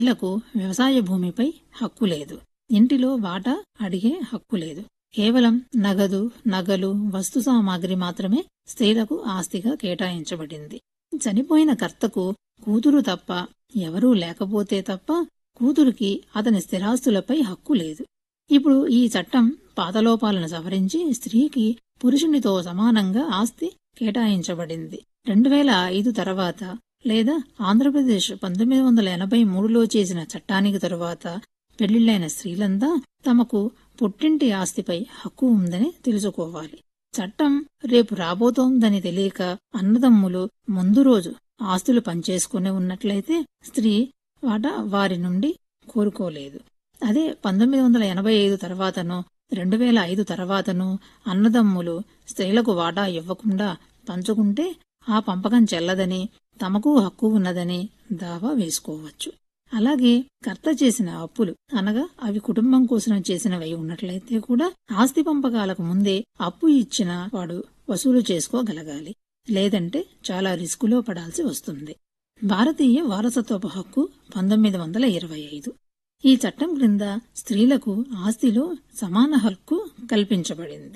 లకు వ్యవసాయ భూమిపై హక్కు లేదు. ఇంటిలో వాటా అడిగే హక్కు లేదు. కేవలం నగదు, నగలు, వస్తు సామాగ్రి మాత్రమే స్త్రీలకు ఆస్తిగా కేటాయించబడింది. చనిపోయిన కర్తకు కూతురు తప్ప ఎవరూ లేకపోతే తప్ప కూతురికి అతని స్థిరాస్తులపై హక్కు లేదు. ఇప్పుడు ఈ చట్టం పాతలోపాలను సవరించి స్త్రీకి పురుషునితో సమానంగా ఆస్తి కేటాయించబడింది. 2005 తర్వాత లేదా ఆంధ్రప్రదేశ్ 1983లో చేసిన చట్టానికి తరువాత పెళ్లిళ్లైన స్త్రీలంతా తమకు పుట్టింటి ఆస్తిపై హక్కు ఉందని తెలుసుకోవాలి. చట్టం రేపు రాబోతోందని తెలియక అన్నదమ్ములు ముందు రోజు ఆస్తులు పంచేసుకుని ఉన్నట్లయితే స్త్రీ వాటా వారి నుండి కోరుకోలేదు. అదే 1985 తర్వాతనో 2005 తర్వాతనో అన్నదమ్ములు స్త్రీలకు వాటా ఇవ్వకుండా పంచుకుంటే ఆ పంపకం చెల్లదని, తమకు హక్కు ఉన్నదని దావా వేసుకోవచ్చు. అలాగే కర్త చేసిన అప్పులు అనగా అవి కుటుంబం కోసం చేసినవై ఉన్నట్లయితే కూడా ఆస్తి పంపకాలకు ముందే అప్పు ఇచ్చిన వాడు వసూలు చేసుకోగలగాలి. లేదంటే చాలా రిస్కులో పడాల్సి వస్తుంది. భారతీయ వారసత్వపు హక్కు 1925. ఈ చట్టం క్రింద స్త్రీలకు ఆస్తిలో సమాన హక్కు కల్పించబడింది.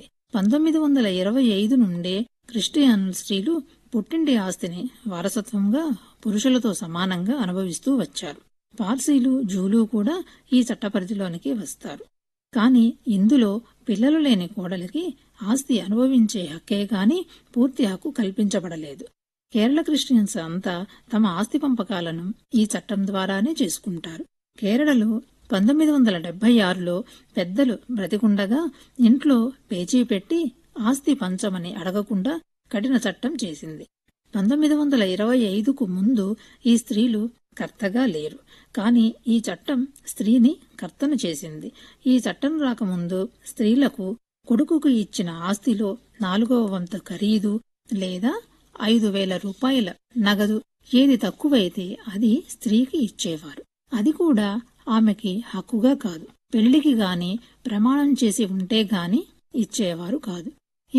1925 నుండే క్రిస్టియన్ స్త్రీలు పుట్టింటి ఆస్తిని వారసత్వంగా పురుషులతో సమానంగా అనుభవిస్తూ వచ్చారు. పార్సీలు, జూలు కూడా ఈ చట్ట పరిధిలోనికి వస్తారు. కాని ఇందులో పిల్లలు లేని కోడలికి ఆస్తి అనుభవించే హక్కే గాని పూర్తి హక్కు కల్పించబడలేదు. కేరళ క్రిస్టియన్స్ అంతా తమ ఆస్తి పంపకాలను ఈ చట్టం ద్వారానే చేసుకుంటారు. కేరళలో 1976లో పెద్దలు బ్రతికుండగా ఇంట్లో పేచీ పెట్టి ఆస్తి పంచమని అడగకుండా కఠిన చట్టం చేసింది. 1925కు ముందు ఈ స్త్రీలు కర్తగా లేరు. కాని ఈ చట్టం స్త్రీని కర్తను చేసింది. ఈ చట్టం రాకముందు స్త్రీలకు కొడుకుకు ఇచ్చిన ఆస్తిలో 4వ వంతు ఖరీదు లేదా 5,000 రూపాయల నగదు ఏది తక్కువైతే అది స్త్రీకి ఇచ్చేవారు. అది కూడా ఆమెకి హక్కుగా కాదు, పెళ్లికి గాని ప్రమాణం చేసి ఉంటే గాని ఇచ్చేవారు కాదు. ఈ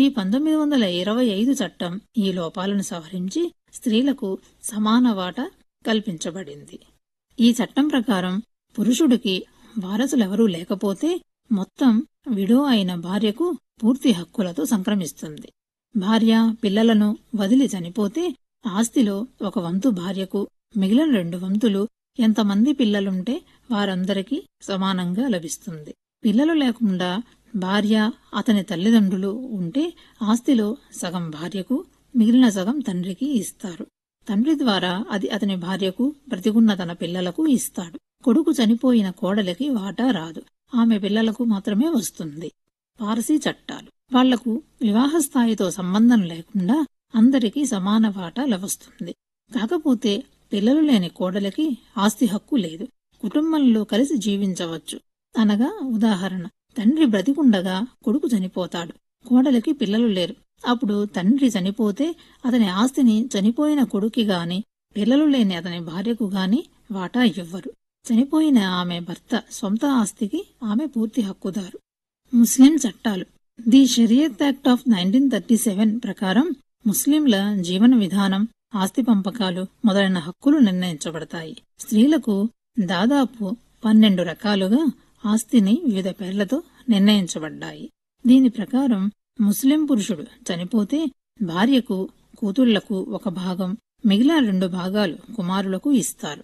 1925 చట్టం ఈ లోపాలను సవరించి స్త్రీలకు సమాన వాటా కల్పించబడింది. ఈ చట్టం ప్రకారం పురుషుడికి వారసులెవరూ లేకపోతే మొత్తం విడో అయిన భార్యకు పూర్తి హక్కులతో సంక్రమిస్తుంది. భార్య పిల్లలను వదిలి చనిపోతే ఆస్తిలో 1 వంతు భార్యకు, మిగిలిన 2 వంతులు ఎంతమంది పిల్లలుంటే వారందరికీ సమానంగా లభిస్తుంది. పిల్లలు లేకుండా భార్య, అతని తల్లిదండ్రులు ఉంటే ఆస్తిలో సగం భార్యకు, మిగిలిన సగం తండ్రికి ఇస్తారు. తండ్రి ద్వారా అది అతని భార్యకు, బ్రతికున్న తన పిల్లలకు ఇస్తాడు. కొడుకు చనిపోయిన కోడలికి వాటా రాదు, ఆమె పిల్లలకు మాత్రమే వస్తుంది. పారసీ చట్టాలు వాళ్లకు వివాహ స్థాయితో సంబంధం లేకుండా అందరికీ సమాన వాటా లభిస్తుంది. కాకపోతే పిల్లలు లేని కోడలికి ఆస్తి హక్కు లేదు. కుటుంబంలో కలిసి జీవించవచ్చు. అనగా ఉదాహరణ, తండ్రి బ్రతికుండగా కొడుకు చనిపోతాడు, కోడలికి పిల్లలు లేరు. అప్పుడు తండ్రి చనిపోతే అతని ఆస్తిని చనిపోయిన కొడుక్కి గాని, పిల్లలు లేని అతని భార్యకు గాని వాటా ఇవ్వరు. చనిపోయిన ఆమె భర్త సొంత ఆస్తికి ఆమె పూర్తి హక్కుదారు. ముస్లిం చట్టాలు ది షరియత్ యాక్ట్ ఆఫ్ 1937 ప్రకారం ముస్లింల జీవన విధానం, ఆస్తి పంపకాలు మొదలైన హక్కులు నిర్ణయించబడతాయి. స్త్రీలకు దాదాపు 12 రకాలుగా ఆస్తిని వివిధ పేర్లతో నిర్ణయించబడ్డాయి. దీని ప్రకారం ముస్లిం పురుషుడు చనిపోతే భార్యకు, కూతుళ్లకు 1 భాగం, మిగిలిన 2 భాగాలు కుమారులకు ఇస్తారు.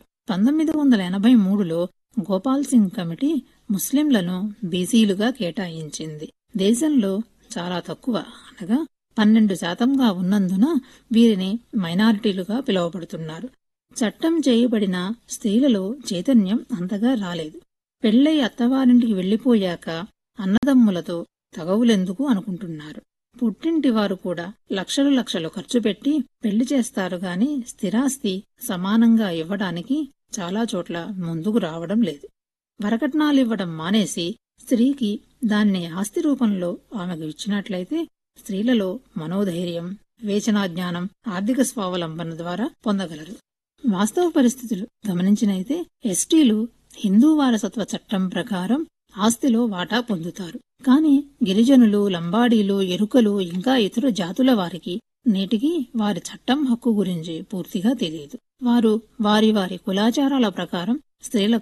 1983లో గోపాల్ సింగ్ కమిటీ ముస్లింలను బీసీలుగా కేటాయించింది. దేశంలో చాలా తక్కువ అనగా 12% ఉన్నందున వీరిని మైనారిటీలుగా పిలువబడుతున్నారు. చట్టం చేయబడిన స్త్రీలలో చైతన్యం అంతగా రాలేదు. పెళ్లై అత్తవారింటికి వెళ్లిపోయాక అన్నదమ్ములతో తగవులెందుకు అనుకుంటున్నారు. పుట్టింటివారు కూడా లక్షలు ఖర్చు పెట్టి పెళ్లి చేస్తారు గాని స్థిరాస్తి సమానంగా ఇవ్వడానికి చాలా చోట్ల ముందుకు రావడం లేదు. వరకట్నాలివ్వడం మానేసి స్త్రీకి దాన్ని ఆస్తి రూపంలో ఆమెకు ఇచ్చినట్లయితే స్త్రీలలో మనోధైర్యం, వివేచనాజ్ఞానం, ఆర్థిక స్వావలంబన ద్వారా పొందగలరు. వాస్తవ పరిస్థితులు గమనించినైతే ఎస్టీలు హిందూ వారసత్వ చట్టం ప్రకారం ఆస్తిలో వాటా పొందుతారు. కాని గిరిజనులు, లంబాడీలు, ఎరుకలు ఇంకా ఇతర జాతుల వారికి నేటికి వారి చట్టం హక్కు గురించి పూర్తిగా తెలియదు. వారు వారి వారి కులాచారాల ప్రకారం స్త్రీలకు